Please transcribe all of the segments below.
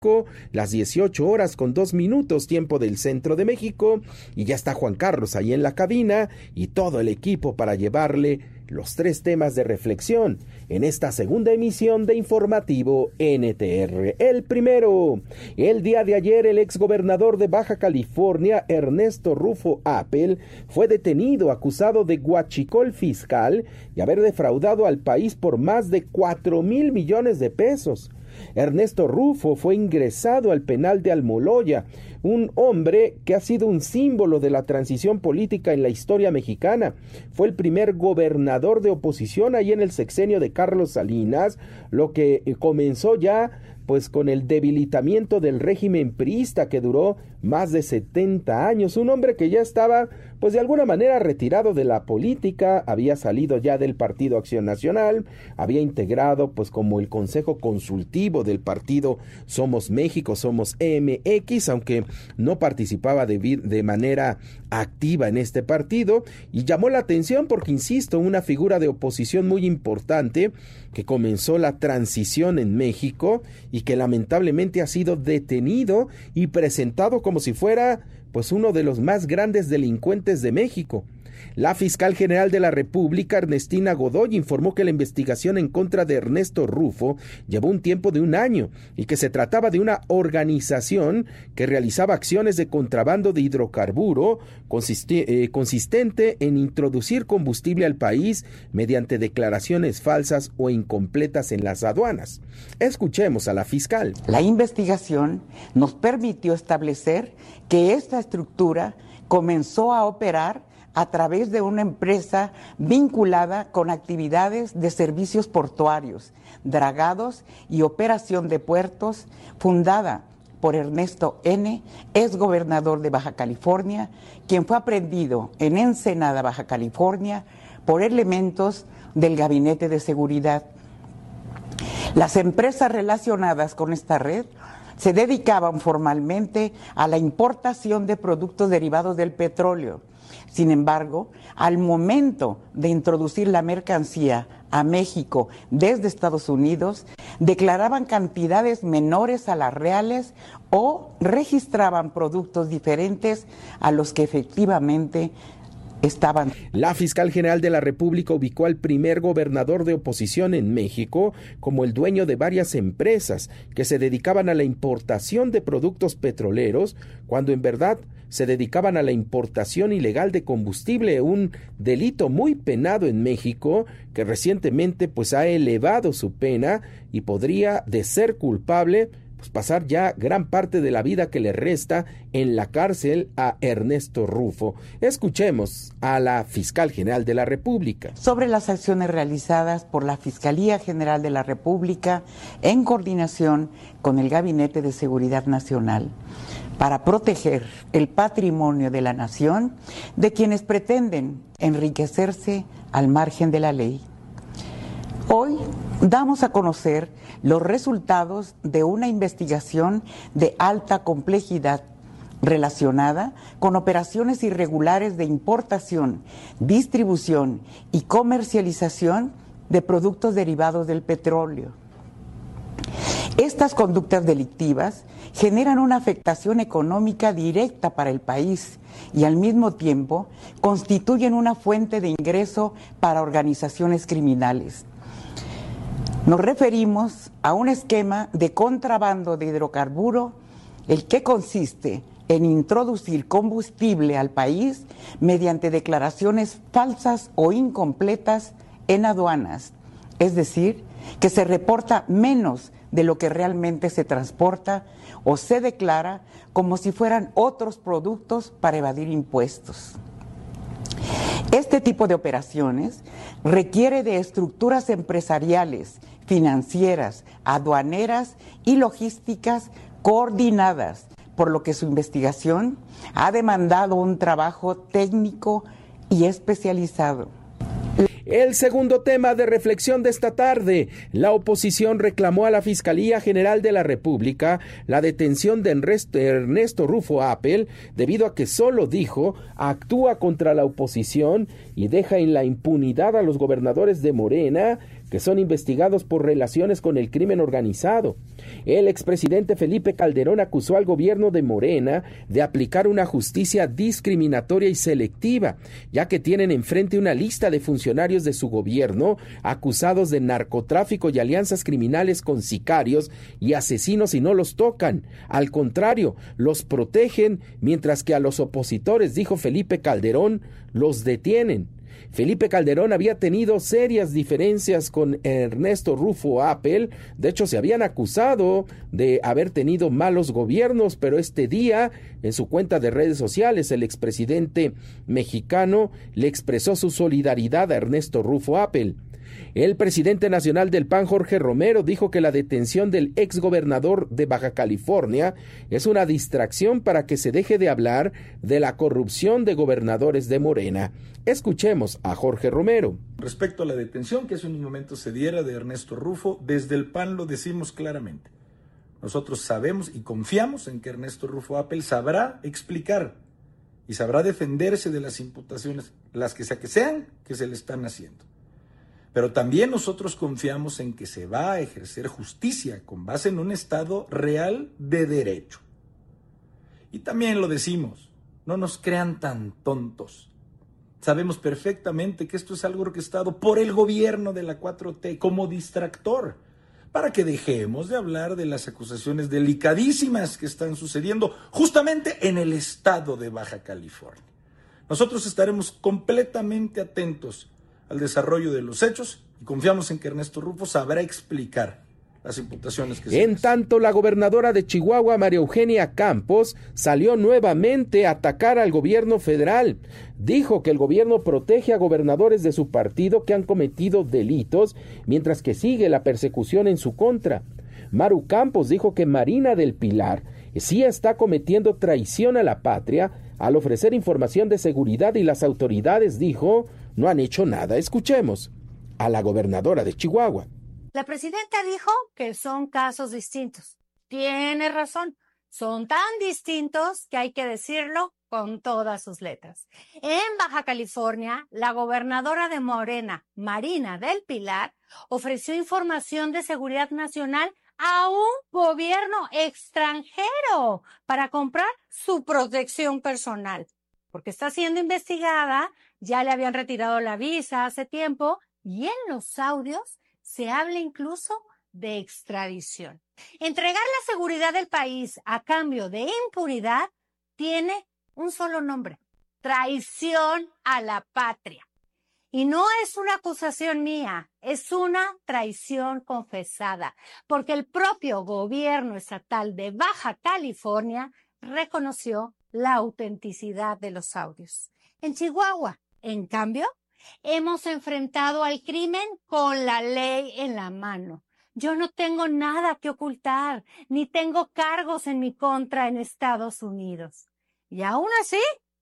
las 18:02 tiempo del centro de México, y ya está Juan Carlos ahí en la cabina y todo el equipo para llevarle los 3 temas de reflexión en esta segunda emisión de Informativo NTR. El primero, el día de ayer el exgobernador de Baja California, Ernesto Rufo Appel, fue detenido acusado de huachicol fiscal y haber defraudado al país por más de 4,000 millones de pesos. Ernesto Rufo fue ingresado al penal de Almoloya, un hombre que ha sido un símbolo de la transición política en la historia mexicana. Fue el primer gobernador de oposición ahí en el sexenio de Carlos Salinas, lo que comenzó ya pues con el debilitamiento del régimen priista que duró más de 70 años, un hombre que ya estaba pues de alguna manera retirado de la política, había salido ya del Partido Acción Nacional, había integrado pues como el consejo consultivo del partido Somos México, Somos MX, aunque no participaba de manera activa en este partido, y llamó la atención porque, insisto, una figura de oposición muy importante que comenzó la transición en México y que lamentablemente ha sido detenido y presentado como si fuera pues uno de los más grandes delincuentes de México. La fiscal general de la República, Ernestina Godoy, informó que la investigación en contra de Ernesto Rufo llevó un tiempo de 1 año y que se trataba de una organización que realizaba acciones de contrabando de hidrocarburo consistente en introducir combustible al país mediante declaraciones falsas o incompletas en las aduanas. Escuchemos a la fiscal. La investigación nos permitió establecer que esta estructura comenzó a operar a través de una empresa vinculada con actividades de servicios portuarios, dragados y operación de puertos, fundada por Ernesto N., exgobernador de Baja California, quien fue aprehendido en Ensenada, Baja California, por elementos del Gabinete de Seguridad. Las empresas relacionadas con esta red se dedicaban formalmente a la importación de productos derivados del petróleo. Sin embargo, al momento de introducir la mercancía a México desde Estados Unidos, declaraban cantidades menores a las reales o registraban productos diferentes a los que efectivamente estaban. La fiscal general de la República ubicó al primer gobernador de oposición en México como el dueño de varias empresas que se dedicaban a la importación de productos petroleros, cuando en verdad se dedicaban a la importación ilegal de combustible, un delito muy penado en México que recientemente pues ha elevado su pena y podría, de ser culpable, pues pasar ya gran parte de la vida que le resta en la cárcel a Ernesto Rufo. Escuchemos a la fiscal general de la República. Sobre las acciones realizadas por la Fiscalía General de la República en coordinación con el Gabinete de Seguridad Nacional para proteger el patrimonio de la nación de quienes pretenden enriquecerse al margen de la ley. Hoy damos a conocer los resultados de una investigación de alta complejidad relacionada con operaciones irregulares de importación, distribución y comercialización de productos derivados del petróleo. Estas conductas delictivas generan una afectación económica directa para el país y al mismo tiempo constituyen una fuente de ingreso para organizaciones criminales. Nos referimos a un esquema de contrabando de hidrocarburo, el que consiste en introducir combustible al país mediante declaraciones falsas o incompletas en aduanas, es decir, que se reporta menos de lo que realmente se transporta o se declara como si fueran otros productos para evadir impuestos. Este tipo de operaciones requiere de estructuras empresariales, financieras, aduaneras y logísticas coordinadas, por lo que su investigación ha demandado un trabajo técnico y especializado. El segundo tema de reflexión de esta tarde, la oposición reclamó a la Fiscalía General de la República la detención de Ernesto Rufo Appel debido a que solo dijo actúa contra la oposición y deja en la impunidad a los gobernadores de Morena que son investigados por relaciones con el crimen organizado. El expresidente Felipe Calderón acusó al gobierno de Morena de aplicar una justicia discriminatoria y selectiva, ya que tienen enfrente una lista de funcionarios de su gobierno acusados de narcotráfico y alianzas criminales con sicarios y asesinos y no los tocan. Al contrario, los protegen, mientras que a los opositores, dijo Felipe Calderón, los detienen. Felipe Calderón había tenido serias diferencias con Ernesto Rufo Appel. De hecho, se habían acusado de haber tenido malos gobiernos, pero este día, en su cuenta de redes sociales, el expresidente mexicano le expresó su solidaridad a Ernesto Rufo Appel. El presidente nacional del PAN, Jorge Romero, dijo que la detención del exgobernador de Baja California es una distracción para que se deje de hablar de la corrupción de gobernadores de Morena. Escuchemos a Jorge Romero. Respecto a la detención que hace unos momentos se diera de Ernesto Rufo, desde el PAN lo decimos claramente. Nosotros sabemos y confiamos en que Ernesto Rufo Appel sabrá explicar y sabrá defenderse de las imputaciones, las que sean, que se le están haciendo. Pero también nosotros confiamos en que se va a ejercer justicia con base en un Estado real de derecho. Y también lo decimos, no nos crean tan tontos. Sabemos perfectamente que esto es algo orquestado por el gobierno de la 4T como distractor, para que dejemos de hablar de las acusaciones delicadísimas que están sucediendo justamente en el estado de Baja California. Nosotros estaremos completamente atentos al desarrollo de los hechos y confiamos en que Ernesto Rufo sabrá explicar las imputaciones que se hacen. En tanto, la gobernadora de Chihuahua, María Eugenia Campos, salió nuevamente a atacar al gobierno federal. Dijo que el gobierno protege a gobernadores de su partido que han cometido delitos, mientras que sigue la persecución en su contra. Maru Campos dijo que Marina del Pilar sí está cometiendo traición a la patria al ofrecer información de seguridad y las autoridades, dijo, no han hecho nada. Escuchemos a la gobernadora de Chihuahua. La presidenta dijo que son casos distintos. Tiene razón. Son tan distintos que hay que decirlo con todas sus letras. En Baja California, la gobernadora de Morena, Marina del Pilar, ofreció información de seguridad nacional a un gobierno extranjero para comprar su protección personal. Porque está siendo investigada, ya le habían retirado la visa hace tiempo y en los audios se habla incluso de extradición. Entregar la seguridad del país a cambio de impunidad tiene un solo nombre: traición a la patria. Y no es una acusación mía, es una traición confesada, porque el propio gobierno estatal de Baja California reconoció la autenticidad de los audios. En Chihuahua, en cambio, hemos enfrentado al crimen con la ley en la mano. Yo no tengo nada que ocultar, ni tengo cargos en mi contra en Estados Unidos. Y aún así,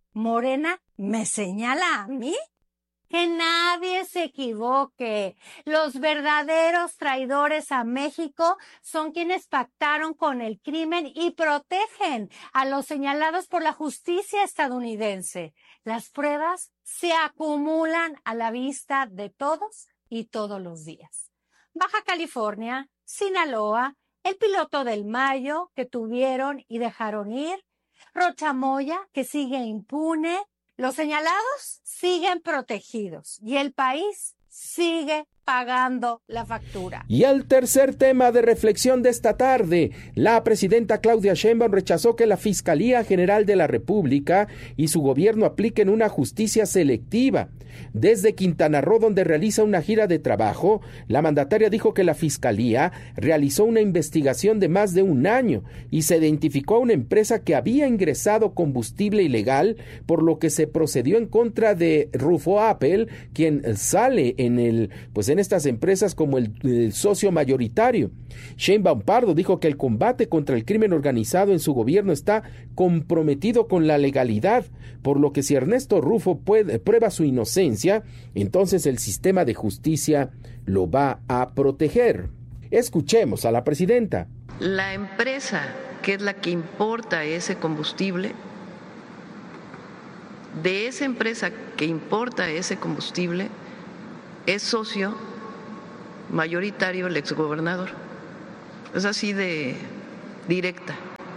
Morena me señala a mí. Que nadie se equivoque. Los verdaderos traidores a México son quienes pactaron con el crimen y protegen a los señalados por la justicia estadounidense. Las pruebas se acumulan a la vista de todos y todos los días. Baja California, Sinaloa, el piloto del Mayo que tuvieron y dejaron ir, Rochamoya que sigue impune. Los señalados siguen protegidos y el país sigue pagando la factura. Y el tercer tema de reflexión de esta tarde, la presidenta Claudia Sheinbaum rechazó que la Fiscalía General de la República y su gobierno apliquen una justicia selectiva. Desde Quintana Roo, donde realiza una gira de trabajo, la mandataria dijo que la Fiscalía realizó una investigación de más de un año y se identificó a una empresa que había ingresado combustible ilegal, por lo que se procedió en contra de Rufo Appel, quien sale en estas empresas como el socio mayoritario. Sheinbaum Pardo dijo que el combate contra el crimen organizado en su gobierno está comprometido con la legalidad, por lo que si Ernesto Rufo prueba su inocencia, entonces el sistema de justicia lo va a proteger. Escuchemos a la presidenta. La empresa que es la que importa ese combustible, de esa empresa que importa ese combustible, es socio mayoritario el exgobernador. Es así de directa.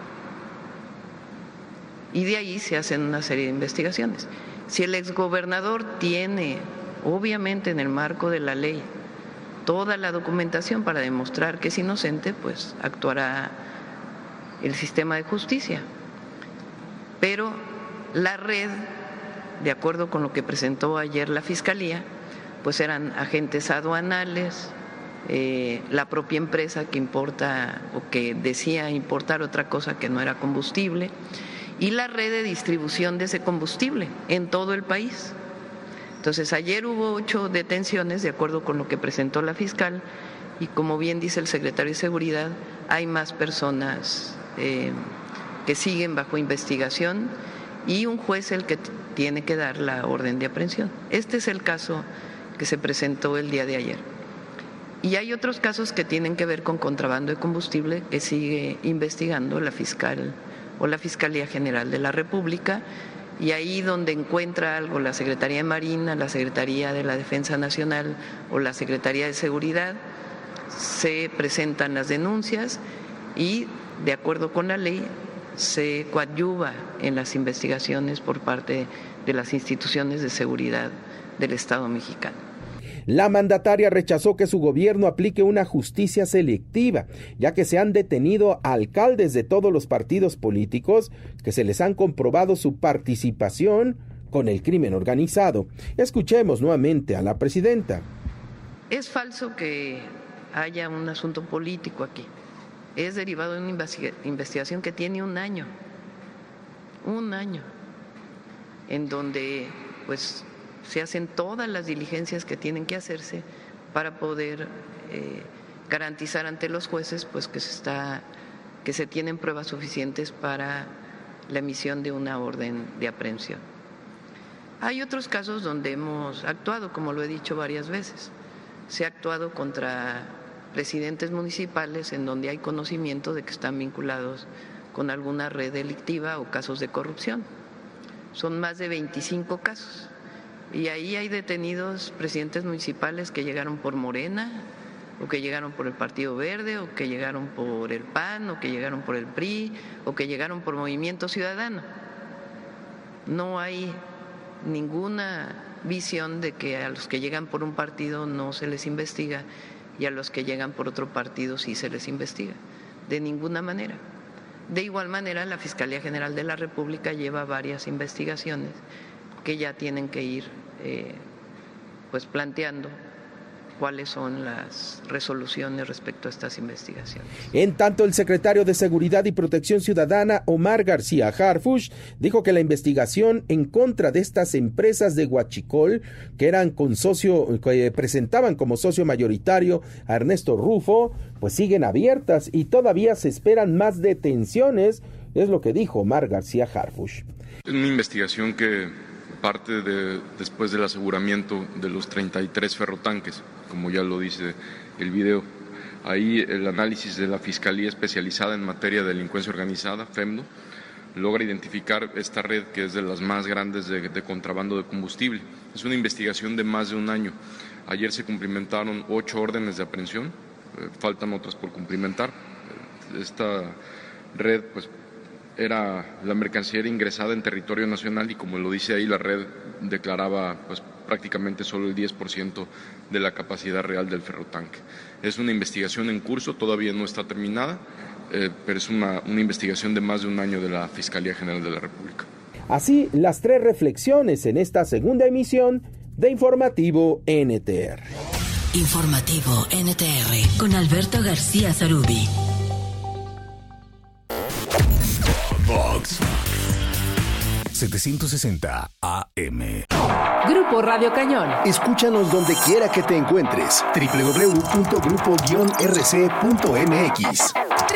Y de ahí se hacen una serie de investigaciones. Si el exgobernador tiene, obviamente en el marco de la ley, toda la documentación para demostrar que es inocente, pues actuará el sistema de justicia. Pero la red, de acuerdo con lo que presentó ayer la Fiscalía, pues eran agentes aduanales, la propia empresa que importa o que decía importar otra cosa que no era combustible, y la red de distribución de ese combustible en todo el país. Entonces, ayer hubo 8 detenciones, de acuerdo con lo que presentó la fiscal, y como bien dice el secretario de Seguridad, hay más personas que siguen bajo investigación y un juez el que tiene que dar la orden de aprehensión. Este es el caso que se presentó el día de ayer. Y hay otros casos que tienen que ver con contrabando de combustible que sigue investigando la fiscal o la Fiscalía General de la República, y ahí donde encuentra algo la Secretaría de Marina, la Secretaría de la Defensa Nacional o la Secretaría de Seguridad, se presentan las denuncias y, de acuerdo con la ley, se coadyuva en las investigaciones por parte de las instituciones de seguridad del Estado mexicano. La mandataria rechazó que su gobierno aplique una justicia selectiva, ya que se han detenido a alcaldes de todos los partidos políticos que se les han comprobado su participación con el crimen organizado. Escuchemos nuevamente a la presidenta. Es falso que haya un asunto político aquí. Es derivado de una investigación que tiene un año, en donde pues se hacen todas las diligencias que tienen que hacerse para poder garantizar ante los jueces pues que se tienen pruebas suficientes para la emisión de una orden de aprehensión. Hay otros casos donde hemos actuado, como lo he dicho varias veces. Se ha actuado contra presidentes municipales en donde hay conocimiento de que están vinculados con alguna red delictiva o casos de corrupción. Son más de 25 casos. Y ahí hay detenidos presidentes municipales que llegaron por Morena, o que llegaron por el Partido Verde, o que llegaron por el PAN, o que llegaron por el PRI, o que llegaron por Movimiento Ciudadano. No hay ninguna visión de que a los que llegan por un partido no se les investiga y a los que llegan por otro partido sí se les investiga. De ninguna manera. De igual manera, la Fiscalía General de la República lleva varias investigaciones que ya tienen que ir pues planteando cuáles son las resoluciones respecto a estas investigaciones. En tanto, el secretario de Seguridad y Protección Ciudadana, Omar García Harfuch, dijo que la investigación en contra de estas empresas de Huachicol, que presentaban como socio mayoritario a Ernesto Rufo, pues siguen abiertas y todavía se esperan más detenciones, es lo que dijo Omar García Harfuch. Es una investigación que parte después del aseguramiento de los 33 ferrotanques, como ya lo dice el video. Ahí el análisis de la Fiscalía Especializada en Materia de Delincuencia Organizada, FEMDO, logra identificar esta red que es de las más grandes de contrabando de combustible. Es una investigación de más de un año. Ayer se cumplimentaron 8 órdenes de aprehensión, faltan otras por cumplimentar. Esta red, pues, la mercancía era ingresada en territorio nacional y, como lo dice ahí, la red declaraba pues prácticamente solo el 10% de la capacidad real del ferrotanque. Es una investigación en curso, todavía no está terminada, pero es una investigación de más de un año de la Fiscalía General de la República. Así, las 3 reflexiones en esta segunda emisión de Informativo NTR. Informativo NTR con Alberto García Zarubi. Vox 760 AM. Grupo Radio Cañón. Escúchanos donde quiera que te encuentres. www.grupo-rc.mx.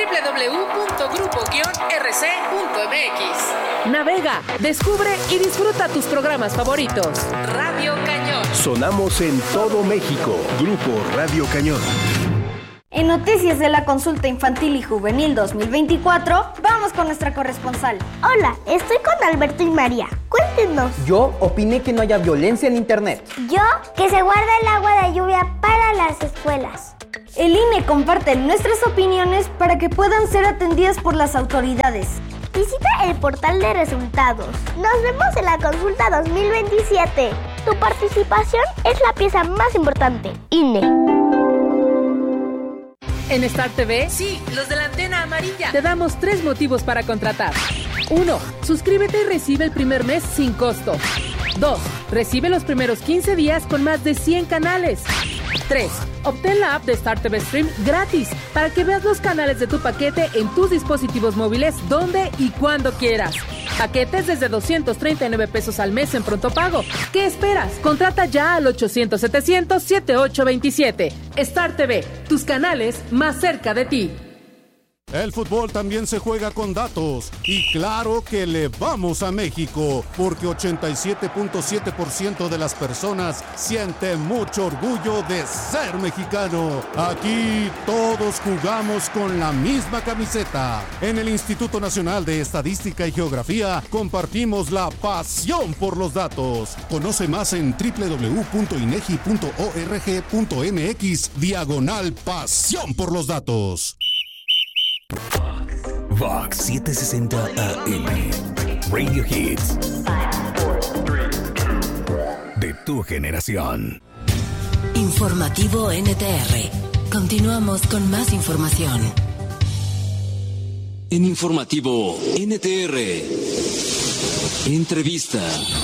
www.grupo-rc.mx. Navega, descubre y disfruta tus programas favoritos. Radio Cañón. Sonamos en todo México. Grupo Radio Cañón. En noticias de la consulta infantil y juvenil 2024, vamos con nuestra corresponsal. Hola, estoy con Alberto y María. Cuéntenos. Yo opiné que no haya violencia en internet. Yo, que se guarde el agua de lluvia para las escuelas. El INE comparte nuestras opiniones para que puedan ser atendidas por las autoridades. Visita el portal de resultados. Nos vemos en la consulta 2027. Tu participación es la pieza más importante. INE. En Star TV, sí, los de la antena amarilla, te damos 3 motivos para contratar. 1. Suscríbete y recibe el primer mes sin costo. 2. Recibe los primeros 15 días con más de 100 canales. 3. Obtén la app de Star TV Stream gratis para que veas los canales de tu paquete en tus dispositivos móviles donde y cuando quieras. Paquetes desde 239 pesos al mes en pronto pago. ¿Qué esperas? Contrata ya al 800-700-7827. Star TV, tus canales más cerca de ti. El fútbol también se juega con datos y claro que le vamos a México porque 87.7% de las personas sienten mucho orgullo de ser mexicano. Aquí todos jugamos con la misma camiseta. En el Instituto Nacional de Estadística y Geografía compartimos la pasión por los datos. Conoce más en www.inegi.org.mx/pasión por los datos. Vox 760 AM. Radio Hits. De tu generación. Informativo NTR. Continuamos con más información. En Informativo NTR. Entrevista.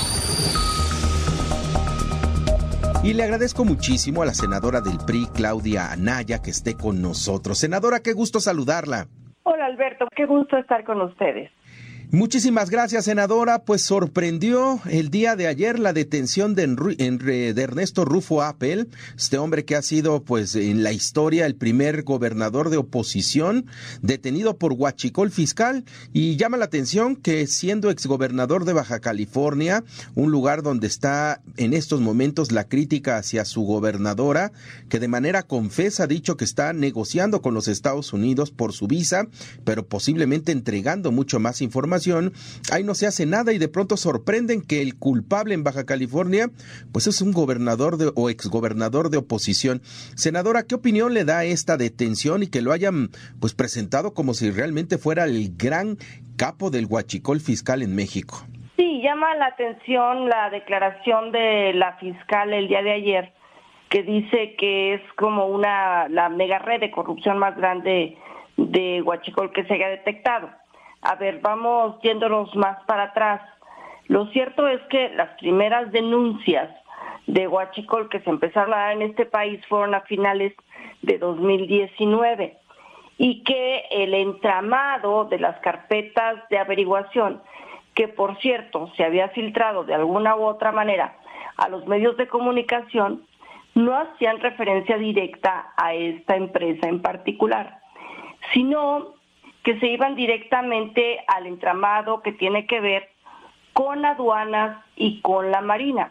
Y le agradezco muchísimo a la senadora del PRI, Claudia Anaya, que esté con nosotros. Senadora, qué gusto saludarla. Hola, Alberto, qué gusto estar con ustedes. Muchísimas gracias, senadora. Pues sorprendió el día de ayer la detención de Ernesto Rufo Appel, este hombre que ha sido pues en la historia el primer gobernador de oposición detenido por huachicol fiscal, y llama la atención que siendo exgobernador de Baja California, un lugar donde está en estos momentos la crítica hacia su gobernadora, que de manera confesa ha dicho que está negociando con los Estados Unidos por su visa, pero posiblemente entregando mucho más información. Ahí no se hace nada y de pronto sorprenden que el culpable en Baja California pues es un gobernador o exgobernador de oposición. Senadora, ¿qué opinión le da a esta detención y que lo hayan pues presentado como si realmente fuera el gran capo del huachicol fiscal en México? Sí, llama la atención la declaración de la fiscal el día de ayer, que dice que es como la mega red de corrupción más grande de huachicol que se haya detectado. A ver, vamos yéndonos más para atrás. Lo cierto es que las primeras denuncias de huachicol que se empezaron a dar en este país fueron a finales de 2019 y que el entramado de las carpetas de averiguación, que por cierto se había filtrado de alguna u otra manera a los medios de comunicación, no hacían referencia directa a esta empresa en particular, sino que se iban directamente al entramado que tiene que ver con aduanas y con la Marina.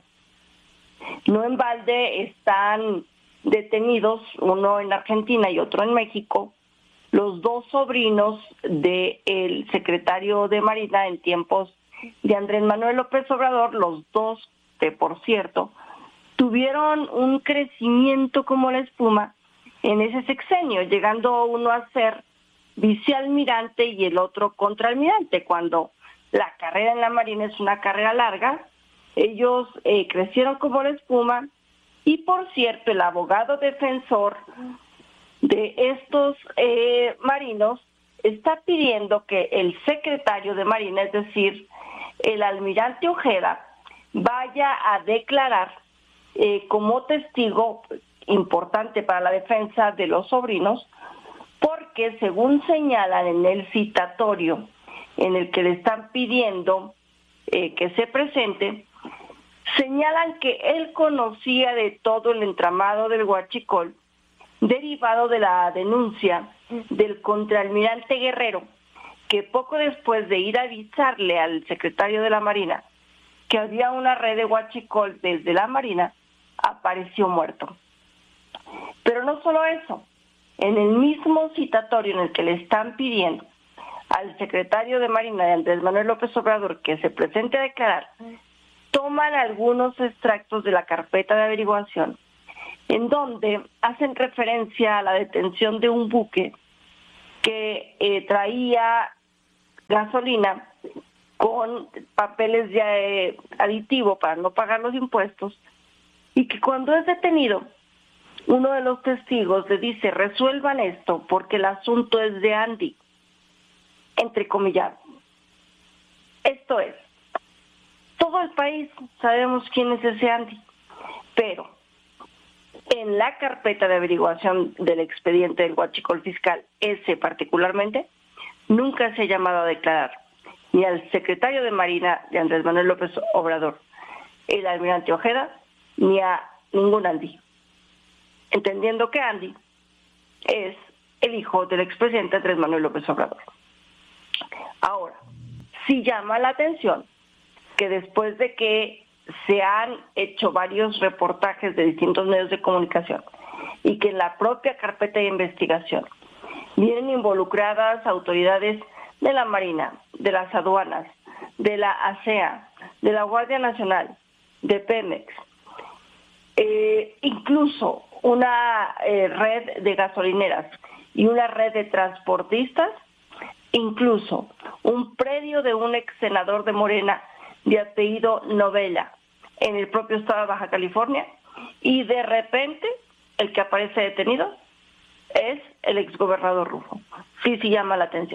No en balde están detenidos, uno en Argentina y otro en México, los dos sobrinos del secretario de Marina en tiempos de Andrés Manuel López Obrador, los dos que por cierto tuvieron un crecimiento como la espuma en ese sexenio, llegando uno a ser vicealmirante y el otro contraalmirante. Cuando la carrera en la Marina es una carrera larga, ellos crecieron como la espuma. Y por cierto, el abogado defensor de estos marinos está pidiendo que el secretario de Marina, es decir, el almirante Ojeda, vaya a declarar como testigo importante para la defensa de los sobrinos, porque según señalan en el citatorio en el que le están pidiendo que se presente, señalan que él conocía de todo el entramado del huachicol derivado de la denuncia del contraalmirante Guerrero, que poco después de ir a avisarle al secretario de la Marina que había una red de huachicol desde la Marina, apareció muerto. Pero no solo eso. en el mismo citatorio en el que le están pidiendo al secretario de Marina de Andrés Manuel López Obrador que se presente a declarar, toman algunos extractos de la carpeta de averiguación en donde hacen referencia a la detención de un buque que traía gasolina con papeles de aditivo para no pagar los impuestos, y que cuando es detenido, uno de los testigos le dice: resuelvan esto porque el asunto es de Andy, entrecomillado. Esto es, todo el país sabemos quién es ese Andy, pero en la carpeta de averiguación del expediente del huachicol fiscal, ese particularmente, nunca se ha llamado a declarar ni al secretario de Marina de Andrés Manuel López Obrador, el almirante Ojeda, ni a ningún Andy, entendiendo que Andy es el hijo del expresidente Andrés Manuel López Obrador. Ahora, sí llama la atención que después de que se han hecho varios reportajes de distintos medios de comunicación y que en la propia carpeta de investigación vienen involucradas autoridades de la Marina, de las aduanas, de la ASEA, de la Guardia Nacional, de Pemex, incluso una red de gasolineras y una red de transportistas, incluso un predio de un ex senador de Morena de apellido Novella en el propio estado de Baja California, y de repente el que aparece detenido es el exgobernador Rufo. Sí llama la atención.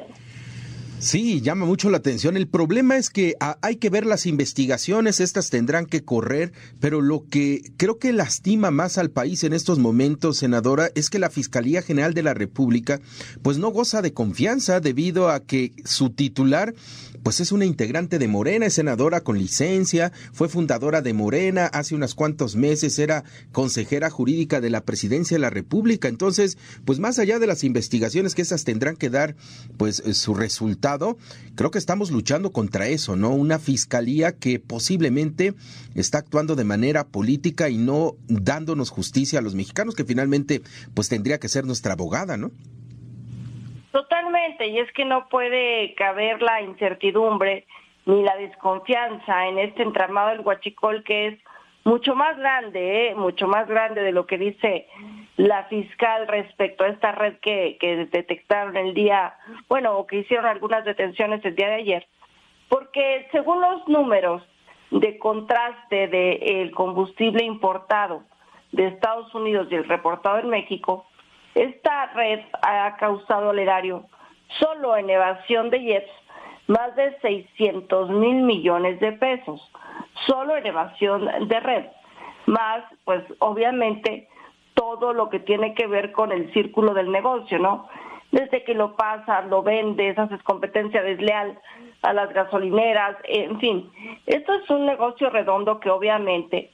Sí, llama mucho la atención. El problema es que hay que ver las investigaciones, estas tendrán que correr, pero lo que creo que lastima más al país en estos momentos, senadora, es que la Fiscalía General de la República pues no goza de confianza debido a que su titular pues es una integrante de Morena, es senadora con licencia, fue fundadora de Morena, hace unos cuantos meses era consejera jurídica de la Presidencia de la República. Entonces, pues más allá de las investigaciones que esas tendrán que dar pues su resultado, creo que estamos luchando contra eso, ¿no? Una fiscalía que posiblemente está actuando de manera política y no dándonos justicia a los mexicanos, que finalmente pues tendría que ser nuestra abogada, ¿no? Totalmente, y es que no puede caber la incertidumbre ni la desconfianza en este entramado del huachicol, que es mucho más grande de lo que dice la fiscal respecto a esta red que detectaron o que hicieron algunas detenciones el día de ayer, porque según los números de contraste del combustible importado de Estados Unidos y el reportado en México, esta red ha causado al erario, solo en evasión de IEPS, más de 600 mil millones de pesos, solo en evasión de red, más, pues, obviamente, todo lo que tiene que ver con el círculo del negocio, ¿no? Desde que lo pasas, lo vendes, haces competencia desleal a las gasolineras, en fin. Esto es un negocio redondo que obviamente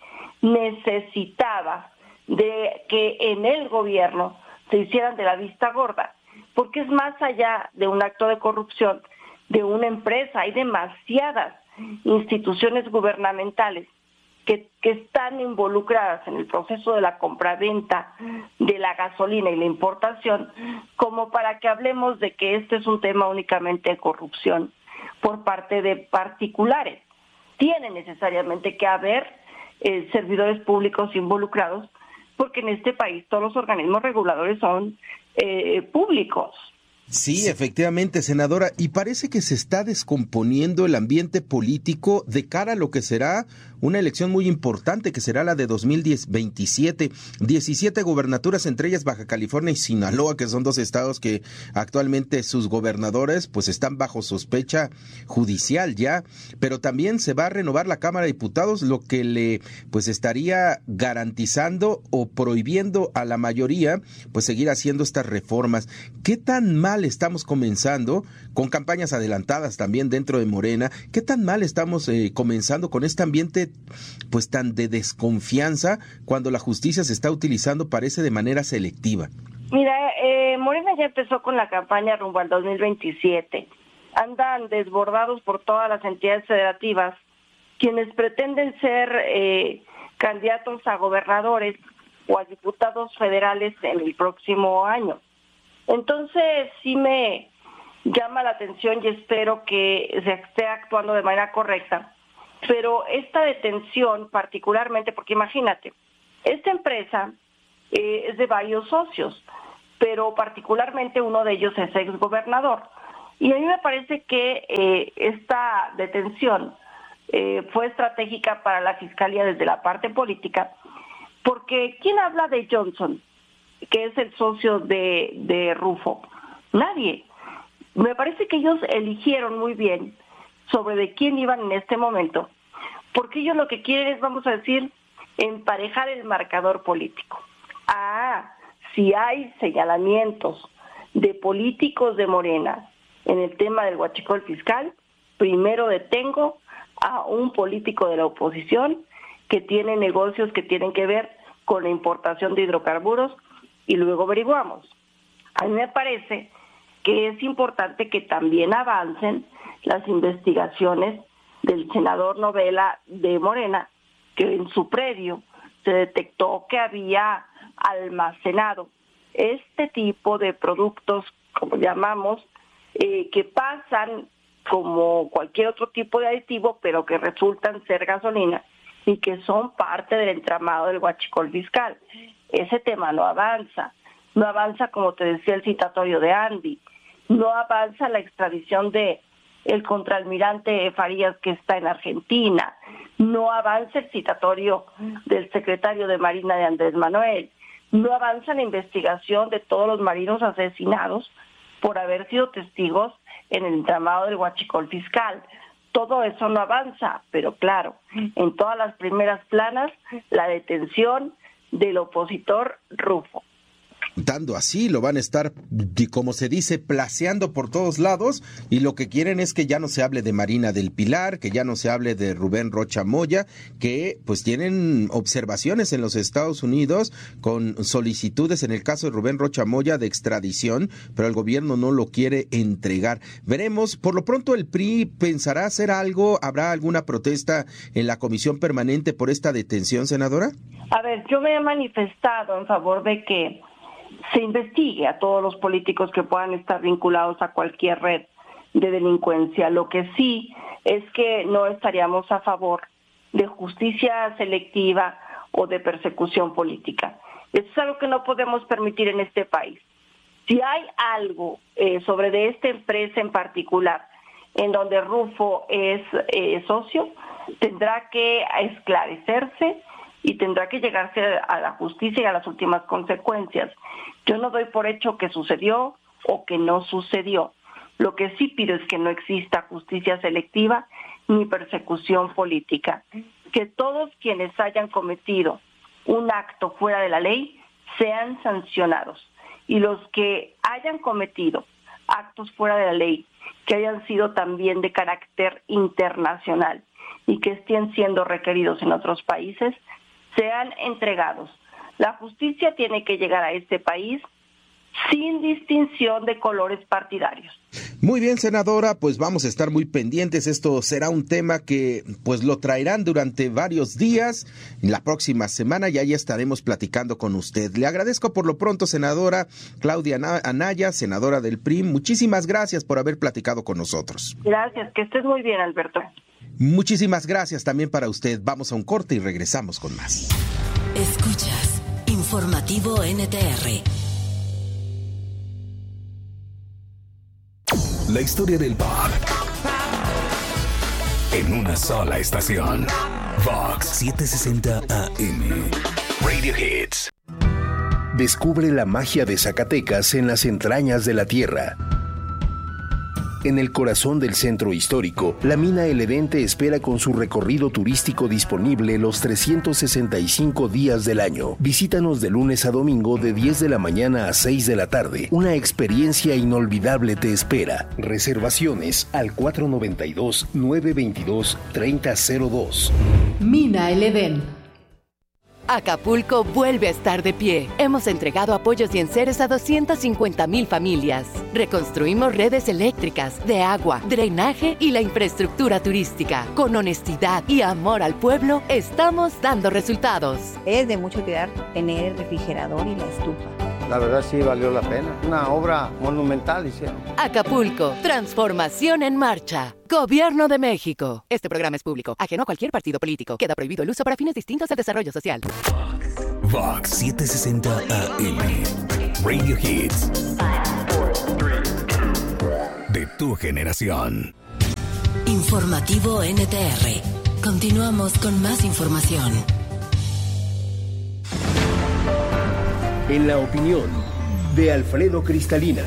necesitaba de que en el gobierno se hicieran de la vista gorda, porque es más allá de un acto de corrupción de una empresa. Hay demasiadas instituciones gubernamentales que están involucradas en el proceso de la compraventa de la gasolina y la importación, como para que hablemos de que este es un tema únicamente de corrupción por parte de particulares. Tiene necesariamente que haber servidores públicos involucrados, porque en este país todos los organismos reguladores son públicos. Sí, efectivamente, senadora, y parece que se está descomponiendo el ambiente político de cara a lo que será una elección muy importante, que será la de 2027. 17 gobernaturas, entre ellas Baja California y Sinaloa, que son dos estados que actualmente sus gobernadores pues están bajo sospecha judicial ya, pero también se va a renovar la Cámara de Diputados, lo que le pues estaría garantizando o prohibiendo a la mayoría pues seguir haciendo estas reformas. ¿Qué tan mal estamos comenzando, con campañas adelantadas también dentro de Morena, qué tan mal estamos comenzando con este ambiente pues tan de desconfianza cuando la justicia se está utilizando, parece, de manera selectiva? Mira, Morena ya empezó con la campaña rumbo al 2027. Andan desbordados por todas las entidades federativas, quienes pretenden ser candidatos a gobernadores o a diputados federales en el próximo año. Entonces sí me llama la atención y espero que se esté actuando de manera correcta. Pero esta detención particularmente, porque imagínate, esta empresa es de varios socios, pero particularmente uno de ellos es exgobernador. Y a mí me parece que esta detención fue estratégica para la Fiscalía desde la parte política, porque ¿quién habla de Johnson, que es el socio de Rufo? Nadie. Me parece que ellos eligieron muy bien sobre de quién iban en este momento, porque ellos lo que quieren es, vamos a decir, emparejar el marcador político. Si hay señalamientos de políticos de Morena en el tema del huachicol fiscal, primero detengo a un político de la oposición que tiene negocios que tienen que ver con la importación de hidrocarburos y luego averiguamos. A mí me parece que es importante que también avancen las investigaciones del senador Novela de Morena, que en su predio se detectó que había almacenado este tipo de productos, como llamamos, que pasan como cualquier otro tipo de aditivo, pero que resultan ser gasolina y que son parte del entramado del huachicol fiscal. Ese tema no avanza, como te decía, el citatorio de Andy, no avanza la extradición de el contraalmirante Farías, que está en Argentina, no avanza el citatorio del secretario de Marina de Andrés Manuel, no avanza la investigación de todos los marinos asesinados por haber sido testigos en el entramado del huachicol fiscal. Todo eso no avanza, pero claro, en todas las primeras planas, la detención del opositor Rufo. Dando así, lo van a estar, como se dice, placeando por todos lados, y lo que quieren es que ya no se hable de Marina del Pilar, que ya no se hable de Rubén Rocha Moya, que pues tienen observaciones en los Estados Unidos con solicitudes, en el caso de Rubén Rocha Moya, de extradición, pero el gobierno no lo quiere entregar. Veremos, por lo pronto el PRI pensará hacer algo, ¿habrá alguna protesta en la comisión permanente por esta detención, senadora? A ver, yo me he manifestado en favor de que se investigue a todos los políticos que puedan estar vinculados a cualquier red de delincuencia. Lo que sí es que no estaríamos a favor de justicia selectiva o de persecución política. Eso es algo que no podemos permitir en este país. Si hay algo sobre de esta empresa en particular en donde Rufo es socio, tendrá que esclarecerse y tendrá que llegarse a la justicia y a las últimas consecuencias. Yo no doy por hecho que sucedió o que no sucedió. Lo que sí pido es que no exista justicia selectiva ni persecución política. Que todos quienes hayan cometido un acto fuera de la ley sean sancionados. Y los que hayan cometido actos fuera de la ley, que hayan sido también de carácter internacional y que estén siendo requeridos en otros países, sean entregados. La justicia tiene que llegar a este país sin distinción de colores partidarios. Muy bien, senadora, pues vamos a estar muy pendientes. Esto será un tema que pues lo traerán durante varios días, en la próxima semana, y ahí estaremos platicando con usted. Le agradezco por lo pronto, senadora Claudia Anaya, senadora del PRI. Muchísimas gracias por haber platicado con nosotros. Gracias, que estés muy bien, Alberto. Muchísimas gracias también para usted. Vamos a un corte y regresamos con más. Escuchas Informativo NTR. La historia del pop en una sola estación. Vox 760 AM. Radio Hits. Descubre la magia de Zacatecas en las entrañas de la tierra. En el corazón del centro histórico, la mina El Edén te espera con su recorrido turístico disponible los 365 días del año. Visítanos de lunes a domingo de 10 de la mañana a 6 de la tarde. Una experiencia inolvidable te espera. Reservaciones al 492-922-3002. Mina El Edén. Acapulco vuelve a estar de pie. Hemos entregado apoyos y enseres a 250,000 familias. Reconstruimos redes eléctricas, de agua, drenaje y la infraestructura turística. Con honestidad y amor al pueblo, estamos dando resultados. Es de mucho cuidar tener el refrigerador y la estufa. la verdad sí valió la pena. Una obra monumental hicieron. Acapulco, transformación en marcha. Gobierno de México. Este programa es público, ajeno a cualquier partido político. Queda prohibido el uso para fines distintos al desarrollo social. Vox 760 AM. Radio Hits. De tu generación. Informativo NTR. Continuamos con más información. En la opinión de Alfredo Cristalinas.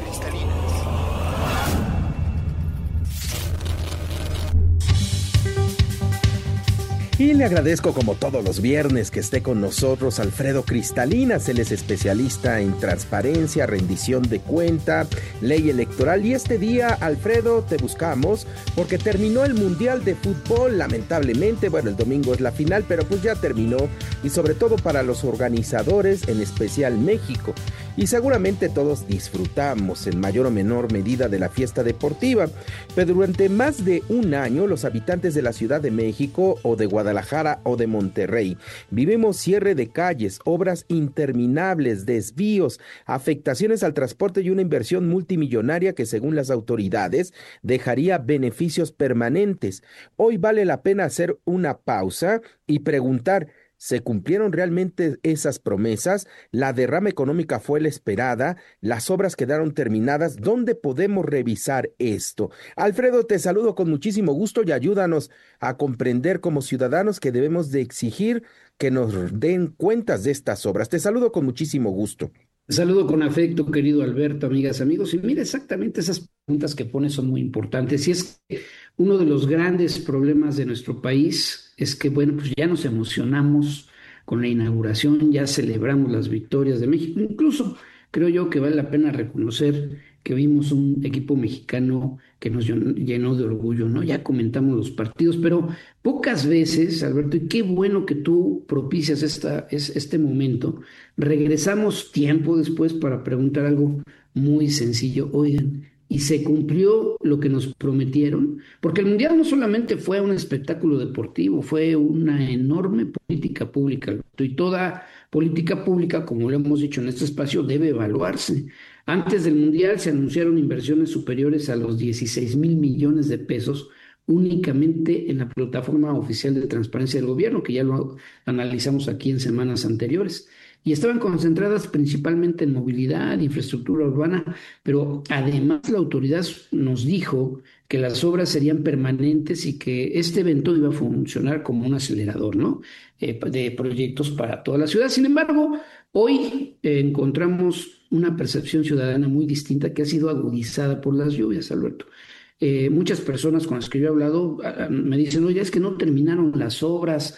Y le agradezco como todos los viernes que esté con nosotros Alfredo Cristalinas. Él es especialista en transparencia, rendición de cuenta, ley electoral. Y este día, Alfredo, te buscamos porque terminó el Mundial de Fútbol, lamentablemente. Bueno, el domingo es la final, pero pues ya terminó. Y sobre todo para los organizadores, en especial México. Y seguramente todos disfrutamos en mayor o menor medida de la fiesta deportiva. Pero durante más de un año, los habitantes de la Ciudad de México o de Guadalajara o de Monterrey vivimos cierre de calles, obras interminables, desvíos, afectaciones al transporte y una inversión multimillonaria que, según las autoridades, dejaría beneficios permanentes. Hoy vale la pena hacer una pausa y preguntar: ¿se cumplieron realmente esas promesas? ¿La derrama económica fue la esperada? ¿Las obras quedaron terminadas? ¿Dónde podemos revisar esto? Alfredo, te saludo con muchísimo gusto y ayúdanos a comprender como ciudadanos que debemos de exigir que nos den cuentas de estas obras. Te saludo con muchísimo gusto. Saludo con afecto, querido Alberto, amigas, amigos. Y mira, exactamente esas preguntas que pones son muy importantes. Y es que uno de los grandes problemas de nuestro país es que, bueno, pues ya nos emocionamos con la inauguración, ya celebramos las victorias de México. Incluso creo yo que vale la pena reconocer que vimos un equipo mexicano que nos llenó de orgullo, ¿no? Ya comentamos los partidos, pero pocas veces, Alberto, y qué bueno que tú propicias este momento, regresamos tiempo después para preguntar algo muy sencillo. Oigan, ¿y se cumplió lo que nos prometieron? Porque el Mundial no solamente fue un espectáculo deportivo, fue una enorme política pública, Alberto, y toda política pública, como lo hemos dicho en este espacio, debe evaluarse. Antes del Mundial se anunciaron inversiones superiores a los 16,000 millones de pesos únicamente en la plataforma oficial de transparencia del gobierno, que ya lo analizamos aquí en semanas anteriores. Y estaban concentradas principalmente en movilidad, infraestructura urbana, pero además la autoridad nos dijo que las obras serían permanentes y que este evento iba a funcionar como un acelerador, ¿no? De proyectos para toda la ciudad. Sin embargo, hoy encontramos una percepción ciudadana muy distinta que ha sido agudizada por las lluvias, Alberto. Muchas personas con las que yo he hablado me dicen: oye, es que no terminaron las obras.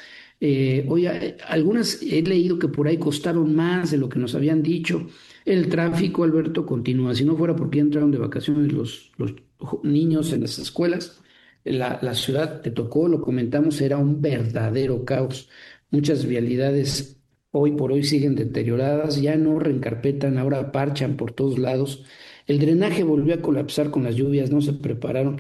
Oye, algunas he leído que por ahí costaron más de lo que nos habían dicho. El tráfico, Alberto, continúa. Si no fuera porque entraron de vacaciones los niños en las escuelas, la ciudad, te tocó, lo comentamos, era un verdadero caos. Muchas vialidades hoy por hoy siguen deterioradas, ya no reencarpetan, ahora parchan por todos lados. El drenaje volvió a colapsar con las lluvias, no se prepararon.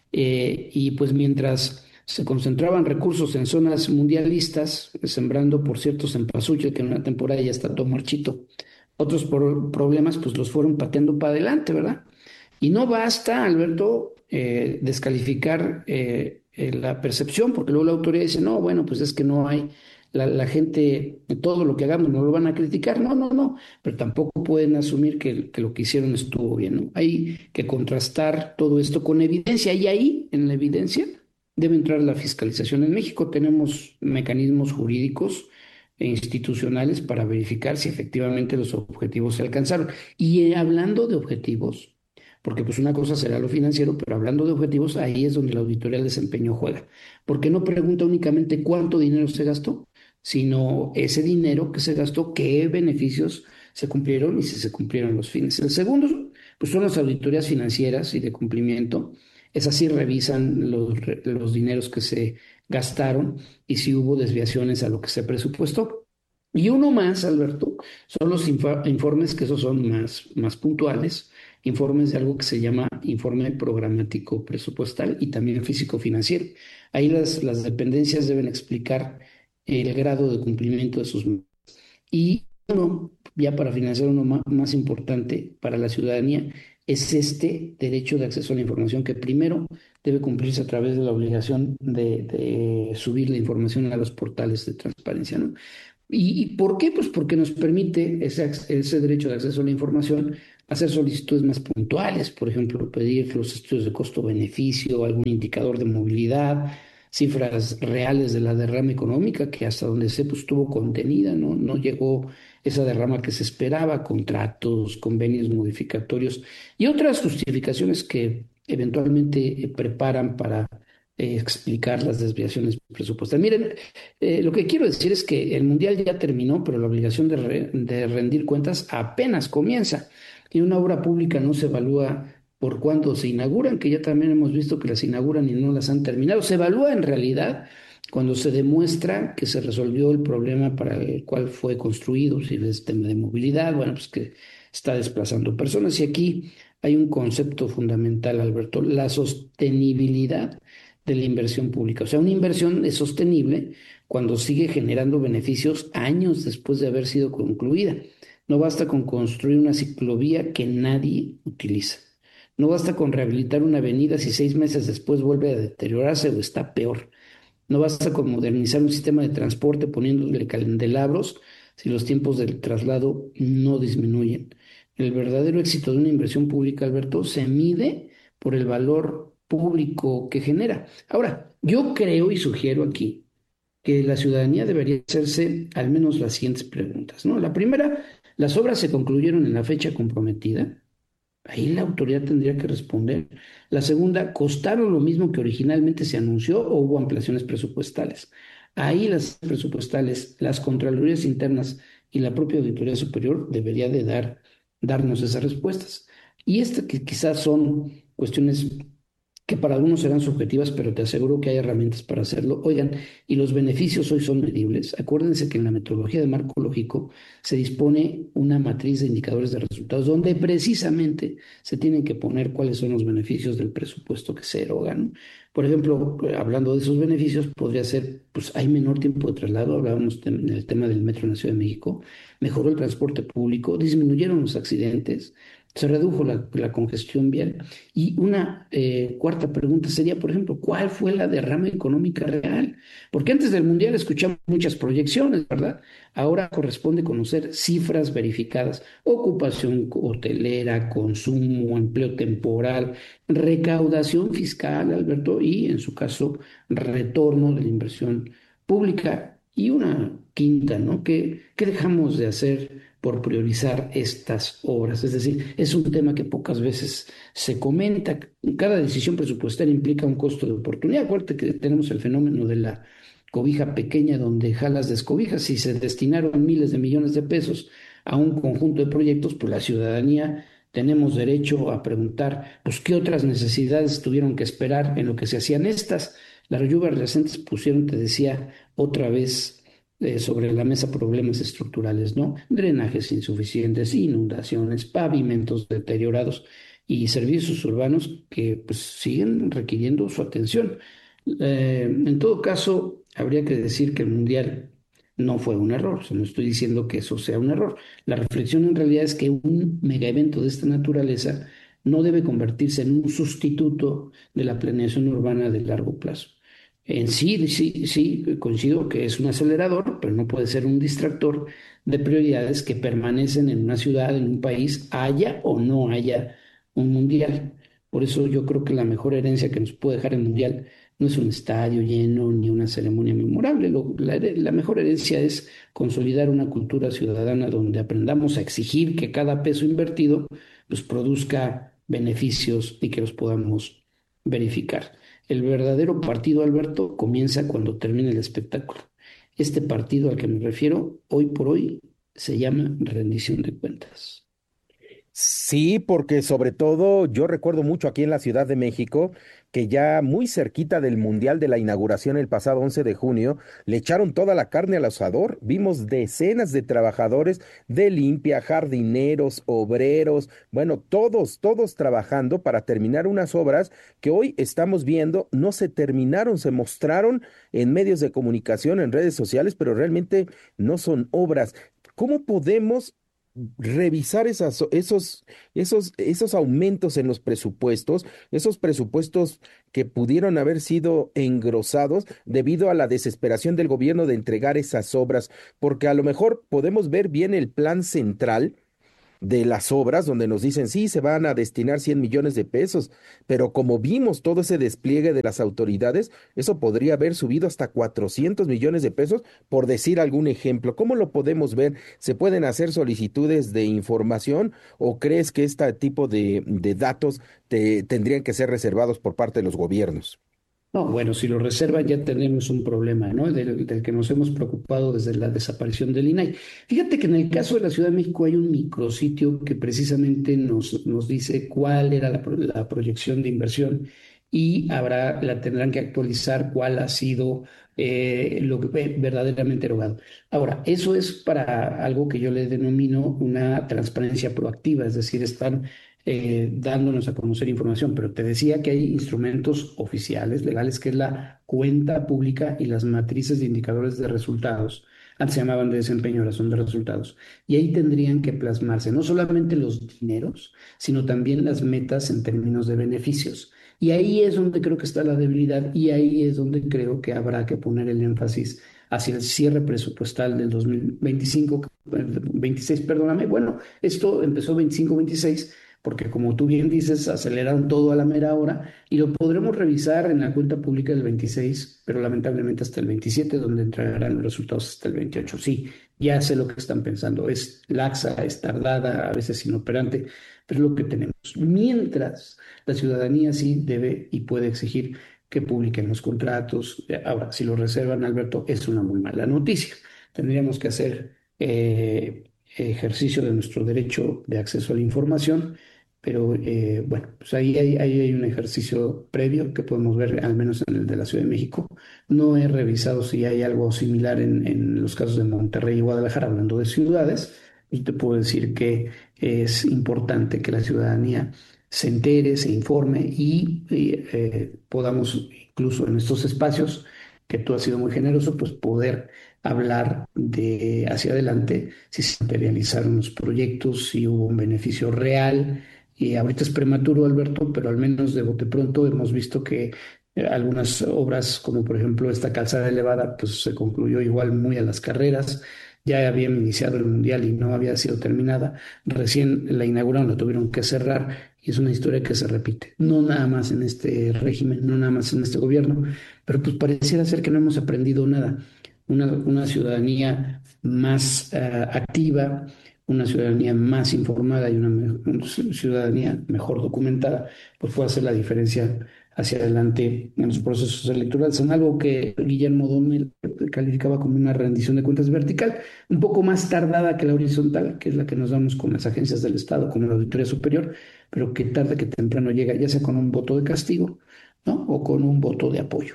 Y pues mientras se concentraban recursos en zonas mundialistas, sembrando, por cierto, cempasúchil, que en una temporada ya está todo marchito. Otros problemas pues los fueron pateando para adelante, ¿verdad? Y no basta, Alberto, descalificar la percepción, porque luego la autoridad dice: no, bueno, pues es que no hay, la gente, todo lo que hagamos no lo van a criticar. No, pero tampoco pueden asumir que lo que hicieron estuvo bien, ¿no? Hay que contrastar todo esto con evidencia, y ahí, en la evidencia, debe entrar la fiscalización. En México tenemos mecanismos jurídicos e institucionales para verificar si efectivamente los objetivos se alcanzaron. Y hablando de objetivos, porque pues una cosa será lo financiero, pero hablando de objetivos, ahí es donde la auditoría del desempeño juega. Porque no pregunta únicamente cuánto dinero se gastó, sino ese dinero que se gastó, qué beneficios se cumplieron y si se cumplieron los fines. El segundo, pues son las auditorías financieras y de cumplimiento. Esas sí revisan los dineros que se gastaron y si hubo desviaciones a lo que se presupuestó. Y uno más, Alberto, son los informes, que esos son más puntuales, informes de algo que se llama informe programático presupuestal y también físico-financiero. Ahí las dependencias deben explicar el grado de cumplimiento de sus metas. Y uno, ya para finalizar, uno más importante para la ciudadanía, es este derecho de acceso a la información que primero debe cumplirse a través de la obligación de subir la información a los portales de transparencia, ¿no? ¿Y por qué? Pues porque nos permite ese derecho de acceso a la información hacer solicitudes más puntuales, por ejemplo, pedir los estudios de costo-beneficio, algún indicador de movilidad, cifras reales de la derrama económica, que hasta donde sé, pues estuvo contenida, ¿no? No llegó esa derrama que se esperaba, contratos, convenios modificatorios y otras justificaciones que eventualmente preparan para explicar las desviaciones presupuestarias. Miren, lo que quiero decir es que el Mundial ya terminó, pero la obligación de rendir cuentas apenas comienza. Y una obra pública no se evalúa por cuándo se inauguran, que ya también hemos visto que las inauguran y no las han terminado. Se evalúa en realidad cuando se demuestra que se resolvió el problema para el cual fue construido, si es tema de movilidad, bueno, pues que está desplazando personas. Y aquí hay un concepto fundamental, Alberto, la sostenibilidad de la inversión pública. O sea, una inversión es sostenible cuando sigue generando beneficios años después de haber sido concluida. No basta con construir una ciclovía que nadie utiliza. No basta con rehabilitar una avenida si 6 meses después vuelve a deteriorarse o está peor. No basta con modernizar un sistema de transporte poniéndole candelabros si los tiempos del traslado no disminuyen. El verdadero éxito de una inversión pública, Alberto, se mide por el valor público que genera. Ahora, yo creo y sugiero aquí que la ciudadanía debería hacerse al menos las siguientes preguntas, ¿no? La primera, ¿las obras se concluyeron en la fecha comprometida? Ahí la autoridad tendría que responder. La segunda, ¿costaron lo mismo que originalmente se anunció o hubo ampliaciones presupuestales? Ahí las presupuestales, las contralorías internas y la propia Auditoría Superior debería de darnos esas respuestas. Y que quizás son cuestiones que para algunos serán subjetivas, pero te aseguro que hay herramientas para hacerlo. Oigan, y los beneficios hoy son medibles. Acuérdense que en la metodología de marco lógico se dispone una matriz de indicadores de resultados donde precisamente se tienen que poner cuáles son los beneficios del presupuesto que se eroga, ¿no? Por ejemplo, hablando de esos beneficios, podría ser, pues hay menor tiempo de traslado, hablábamos en el tema del metro en la Ciudad de México, mejoró el transporte público, disminuyeron los accidentes, se redujo la congestión vial. Y una cuarta pregunta sería, por ejemplo, ¿cuál fue la derrama económica real? Porque antes del Mundial escuchamos muchas proyecciones, ¿verdad? Ahora corresponde conocer cifras verificadas, ocupación hotelera, consumo, empleo temporal, recaudación fiscal, Alberto, y en su caso, retorno de la inversión pública. Y una quinta, ¿no? ¿Qué dejamos de hacer por priorizar estas obras? Es decir, es un tema que pocas veces se comenta. Cada decisión presupuestaria implica un costo de oportunidad. Acuérdate que tenemos el fenómeno de la cobija pequeña donde jalas descobijas. Si se destinaron miles de millones de pesos a un conjunto de proyectos, pues la ciudadanía tenemos derecho a preguntar, pues, ¿qué otras necesidades tuvieron que esperar en lo que se hacían estas? Las lluvias recientes pusieron, te decía, otra vez sobre la mesa problemas estructurales, ¿no? Drenajes insuficientes, inundaciones, pavimentos deteriorados y servicios urbanos que pues siguen requiriendo su atención. En todo caso, habría que decir que el Mundial no fue un error, o sea, no estoy diciendo que eso sea un error. La reflexión en realidad es que un megaevento de esta naturaleza no debe convertirse en un sustituto de la planeación urbana de largo plazo. En sí, coincido que es un acelerador, pero no puede ser un distractor de prioridades que permanecen en una ciudad, en un país, haya o no haya un Mundial. Por eso yo creo que la mejor herencia que nos puede dejar el Mundial no es un estadio lleno ni una ceremonia memorable. La mejor herencia es consolidar una cultura ciudadana donde aprendamos a exigir que cada peso invertido pues, produzca beneficios y que los podamos verificar. El verdadero partido, Alberto, comienza cuando termine el espectáculo. Este partido al que me refiero, hoy por hoy, se llama rendición de cuentas. Sí, porque sobre todo yo recuerdo mucho aquí en la Ciudad de México que ya muy cerquita del Mundial, de la inauguración el pasado 11 de junio, le echaron toda la carne al asador. Vimos decenas de trabajadores de limpia, jardineros, obreros, bueno, todos trabajando para terminar unas obras que hoy estamos viendo no se terminaron, se mostraron en medios de comunicación, en redes sociales, pero realmente no son obras. ¿Cómo podemos revisar esos aumentos en los presupuestos, esos presupuestos que pudieron haber sido engrosados debido a la desesperación del gobierno de entregar esas obras, porque a lo mejor podemos ver bien el plan central de las obras, donde nos dicen, sí, se van a destinar 100 millones de pesos, pero como vimos todo ese despliegue de las autoridades, eso podría haber subido hasta 400 millones de pesos, por decir algún ejemplo. ¿Cómo lo podemos ver? ¿Se pueden hacer solicitudes de información o crees que este tipo de datos tendrían que ser reservados por parte de los gobiernos? No, bueno, si lo reservan ya tenemos un problema, ¿no? Del que nos hemos preocupado desde la desaparición del INAI. Fíjate que en el caso de la Ciudad de México hay un micrositio que precisamente nos dice cuál era la proyección de inversión y la tendrán que actualizar cuál ha sido lo que verdaderamente erogado. Ahora, eso es para algo que yo le denomino una transparencia proactiva, es decir, están dándonos a conocer información, pero te decía que hay instrumentos oficiales, legales, que es la cuenta pública y las matrices de indicadores de resultados. Antes se llamaban de desempeño, ahora son de resultados. Y ahí tendrían que plasmarse no solamente los dineros, sino también las metas en términos de beneficios. Y ahí es donde creo que está la debilidad y ahí es donde creo que habrá que poner el énfasis hacia el cierre presupuestal del 26, perdóname. Bueno, esto empezó 25-26, porque como tú bien dices, aceleraron todo a la mera hora y lo podremos revisar en la cuenta pública del 26, pero lamentablemente hasta el 27, donde entregarán los resultados hasta el 28. Sí, ya sé lo que están pensando, es laxa, es tardada, a veces inoperante, pero es lo que tenemos. Mientras la ciudadanía sí debe y puede exigir que publiquen los contratos. Ahora, si lo reservan, Alberto, es una muy mala noticia. Tendríamos que hacer ejercicio de nuestro derecho de acceso a la información, pero bueno, pues ahí hay un ejercicio previo que podemos ver, al menos en el de la Ciudad de México. No he revisado si hay algo similar en los casos de Monterrey y Guadalajara, hablando de ciudades, y te puedo decir que es importante que la ciudadanía se entere, se informe y podamos, incluso en estos espacios, que tú has sido muy generoso, pues poder hablar de hacia adelante si se materializaron los proyectos, si hubo un beneficio real. Y ahorita es prematuro, Alberto, pero al menos de bote pronto hemos visto que algunas obras, como por ejemplo esta calzada elevada, pues se concluyó igual muy a las carreras. Ya habían iniciado el Mundial y no había sido terminada. Recién la inauguraron, la tuvieron que cerrar y es una historia que se repite. No nada más en este régimen, no nada más en este gobierno, pero pues pareciera ser que no hemos aprendido nada. Una ciudadanía más activa, una ciudadanía más informada y una ciudadanía mejor documentada, pues puede hacer la diferencia hacia adelante en los procesos electorales, en algo que Guillermo Domel calificaba como una rendición de cuentas vertical, un poco más tardada que la horizontal, que es la que nos damos con las agencias del Estado, como la Auditoría Superior, pero que tarde que temprano llega, ya sea con un voto de castigo, ¿no? O con un voto de apoyo.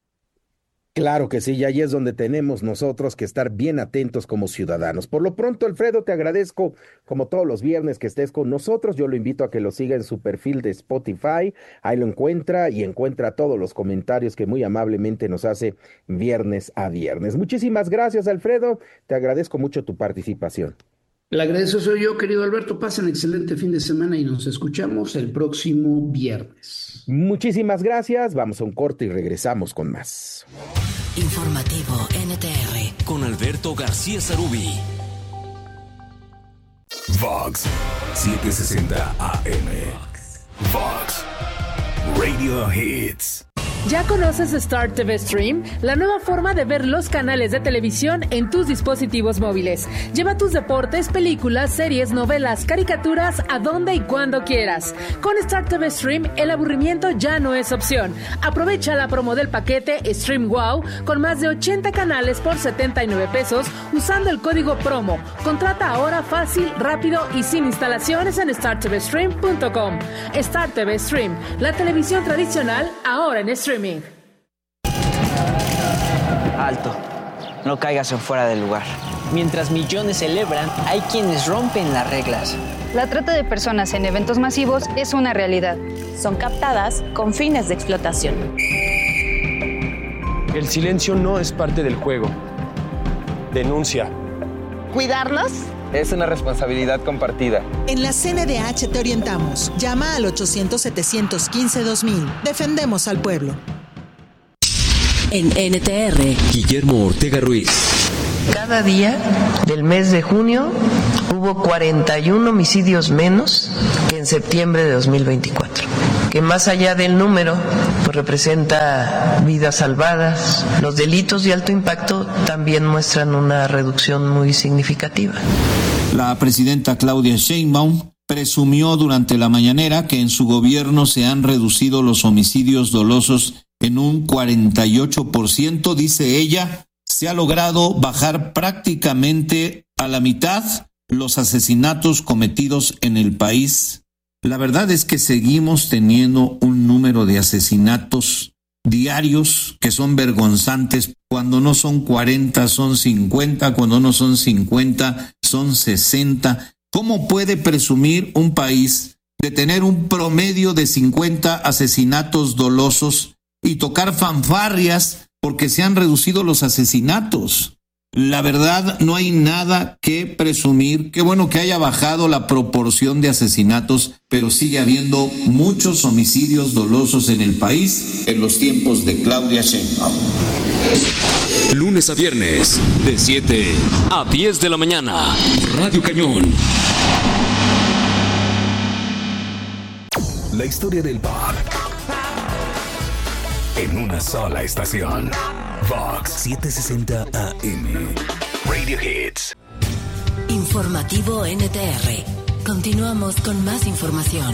Claro que sí, y ahí es donde tenemos nosotros que estar bien atentos como ciudadanos. Por lo pronto, Alfredo, te agradezco como todos los viernes que estés con nosotros. Yo lo invito a que lo siga en su perfil de Spotify. Ahí lo encuentra y encuentra todos los comentarios que muy amablemente nos hace viernes a viernes. Muchísimas gracias, Alfredo. Te agradezco mucho tu participación. Le agradezco soy yo, querido Alberto. Pasen excelente fin de semana y nos escuchamos el próximo viernes. Muchísimas gracias. Vamos a un corte y regresamos con más. Informativo NTR con Alberto García Sarubí. Vox 760 AM. Vox Radio Hits. ¿Ya conoces Star TV Stream? La nueva forma de ver los canales de televisión en tus dispositivos móviles. Lleva tus deportes, películas, series, novelas, caricaturas a donde y cuando quieras. Con Star TV Stream, el aburrimiento ya no es opción. Aprovecha la promo del paquete Stream Wow con más de 80 canales por 79 pesos usando el código PROMO. Contrata ahora fácil, rápido y sin instalaciones en startvstream.com. Star TV Stream, la televisión tradicional ahora en streaming. Alto, no caigas en fuera del lugar. Mientras millones celebran, hay quienes rompen las reglas. La trata de personas en eventos masivos es una realidad. Son captadas con fines de explotación. El silencio no es parte del juego. Denuncia. Cuidarlos Es una responsabilidad compartida. En la CNDH te orientamos. Llama al 800-715-2000. Defendemos al pueblo. En NTR, Guillermo Ortega Ruiz. Cada día del mes de junio hubo 41 homicidios menos que en septiembre de 2024, que más allá del número, pues representa vidas salvadas. Los delitos de alto impacto también muestran una reducción muy significativa. La presidenta Claudia Sheinbaum presumió durante la mañanera que en su gobierno se han reducido los homicidios dolosos en un 48%, dice ella. Se ha logrado bajar prácticamente a la mitad los asesinatos cometidos en el país. La verdad es que seguimos teniendo un número de asesinatos diarios que son vergonzantes. Cuando no son 40, son 50. Cuando no son 50, son 60. ¿Cómo puede presumir un país de tener un promedio de 50 asesinatos dolosos y tocar fanfarrias porque se han reducido los asesinatos? La verdad, no hay nada que presumir. Qué bueno que haya bajado la proporción de asesinatos, pero sigue habiendo muchos homicidios dolosos en el país en los tiempos de Claudia Sheinbaum. Lunes a viernes, de 7 a 10 de la mañana. Radio Cañón. La historia del pop en una sola estación. Vox 760 AM. Radio Hits. Informativo NTR. Continuamos con más información.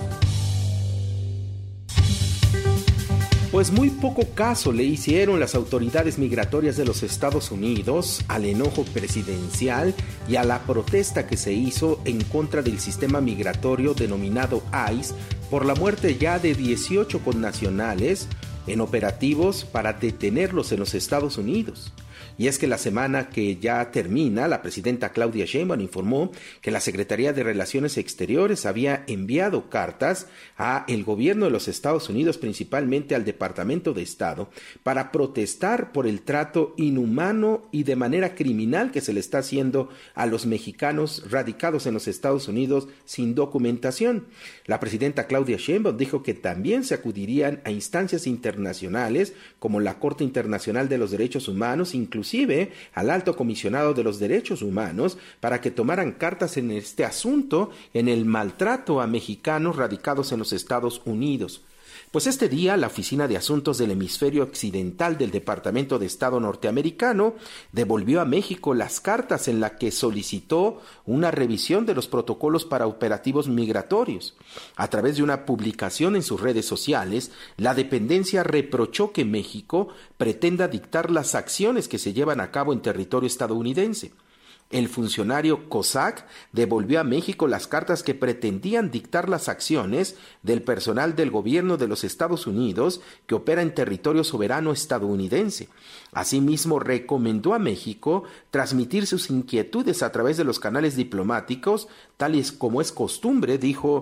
Pues muy poco caso le hicieron las autoridades migratorias de los Estados Unidos al enojo presidencial y a la protesta que se hizo en contra del sistema migratorio denominado ICE por la muerte ya de 18 connacionales en operativos para detenerlos en los Estados Unidos. Y es que la semana que ya termina, la presidenta Claudia Sheinbaum informó que la Secretaría de Relaciones Exteriores había enviado cartas a el gobierno de los Estados Unidos, principalmente al Departamento de Estado, para protestar por el trato inhumano y de manera criminal que se le está haciendo a los mexicanos radicados en los Estados Unidos sin documentación. La presidenta Claudia Sheinbaum dijo que también se acudirían a instancias internacionales como la Corte Internacional de los Derechos Humanos, inclusive al Alto Comisionado de los Derechos Humanos, para que tomaran cartas en este asunto, en el maltrato a mexicanos radicados en los Estados Unidos. Pues este día la Oficina de Asuntos del Hemisferio Occidental del Departamento de Estado norteamericano devolvió a México las cartas en las que solicitó una revisión de los protocolos para operativos migratorios. A través de una publicación en sus redes sociales, la dependencia reprochó que México pretenda dictar las acciones que se llevan a cabo en territorio estadounidense. El funcionario COSAC devolvió a México las cartas que pretendían dictar las acciones del personal del gobierno de los Estados Unidos que opera en territorio soberano estadounidense. Asimismo, recomendó a México transmitir sus inquietudes a través de los canales diplomáticos, tales como es costumbre, dijo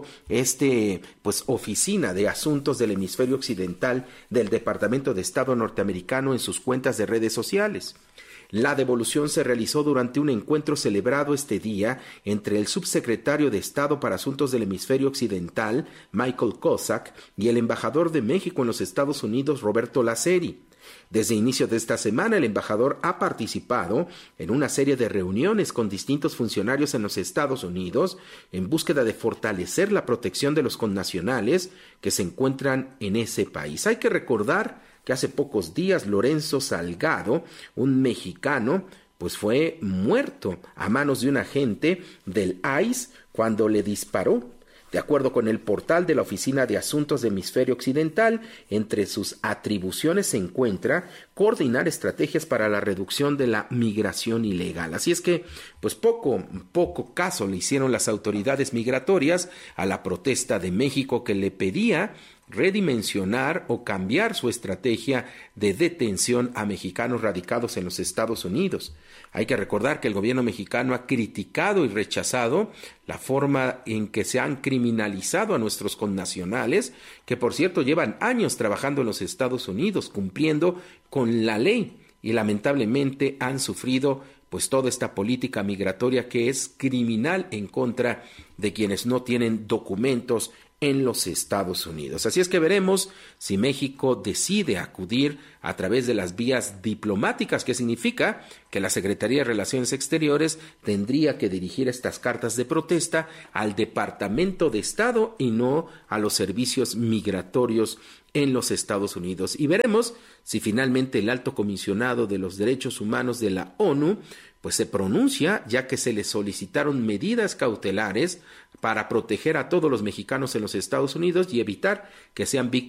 Oficina de Asuntos del Hemisferio Occidental del Departamento de Estado norteamericano en sus cuentas de redes sociales. La devolución se realizó durante un encuentro celebrado este día entre el subsecretario de Estado para Asuntos del Hemisferio Occidental, Michael Kosak, y el embajador de México en los Estados Unidos, Roberto Laceri. Desde inicio de esta semana, el embajador ha participado en una serie de reuniones con distintos funcionarios en los Estados Unidos en búsqueda de fortalecer la protección de los connacionales que se encuentran en ese país. Hay que recordar que hace pocos días Lorenzo Salgado, un mexicano, pues fue muerto a manos de un agente del ICE cuando le disparó. De acuerdo con el portal de la Oficina de Asuntos del Hemisferio Occidental, entre sus atribuciones se encuentra coordinar estrategias para la reducción de la migración ilegal. Así es que, pues poco caso le hicieron las autoridades migratorias a la protesta de México que le pedía redimensionar o cambiar su estrategia de detención a mexicanos radicados en los Estados Unidos. Hay que recordar que el gobierno mexicano ha criticado y rechazado la forma en que se han criminalizado a nuestros connacionales, que por cierto llevan años trabajando en los Estados Unidos, cumpliendo con la ley, y lamentablemente han sufrido pues toda esta política migratoria que es criminal en contra de quienes no tienen documentos en los Estados Unidos. Así es que veremos si México decide acudir a través de las vías diplomáticas, que significa que la Secretaría de Relaciones Exteriores tendría que dirigir estas cartas de protesta al Departamento de Estado y no a los servicios migratorios en los Estados Unidos. Y veremos si finalmente el Alto Comisionado de los Derechos Humanos de la ONU pues se pronuncia, ya que se le solicitaron medidas cautelares para proteger a todos los mexicanos en los Estados Unidos y evitar que sean víctimas